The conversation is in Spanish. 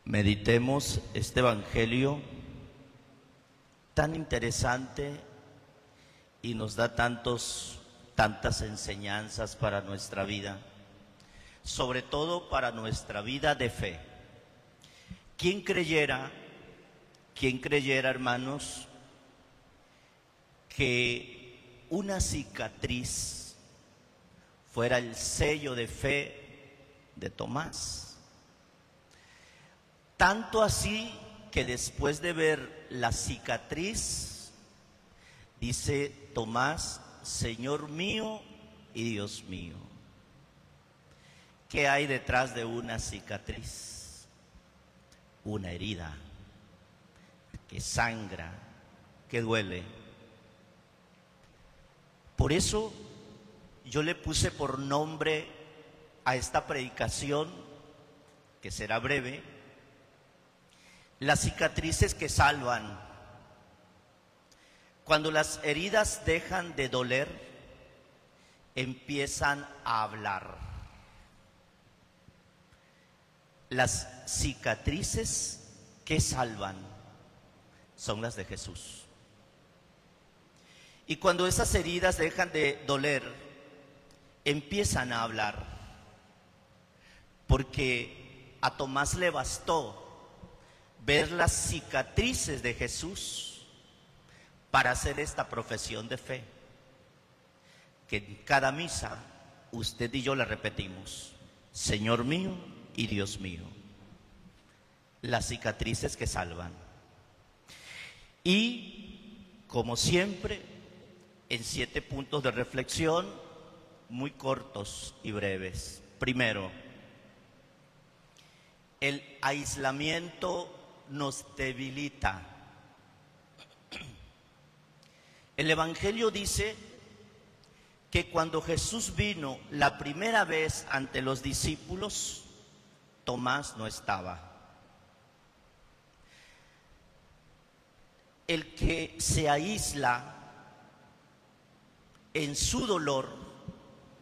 Meditemos este evangelio tan interesante y nos da tantas enseñanzas para nuestra vida, sobre todo para nuestra vida de fe. ¿Quién creyera, hermanos, que una cicatriz fuera el sello de fe de Tomás? Tanto así que después de ver la cicatriz, dice Tomás: Señor mío y Dios mío. ¿Qué hay detrás de una cicatriz? Una herida que sangra, que duele. Por eso yo le puse por nombre a esta predicación, que será breve, las cicatrices que salvan. Cuando las heridas dejan de doler, empiezan a hablar. Las cicatrices que salvan son las de Jesús. Y cuando esas heridas dejan de doler, empiezan a hablar. Porque a Tomás le bastó ver las cicatrices de Jesús para hacer esta profesión de fe, que en cada misa usted y yo la repetimos: Señor mío y Dios mío. Las cicatrices que salvan. Y como siempre, en 7 puntos de reflexión muy cortos y breves. Primero, el aislamiento nos debilita. El Evangelio dice que cuando Jesús vino la primera vez ante los discípulos, Tomás no estaba. El que se aísla en su dolor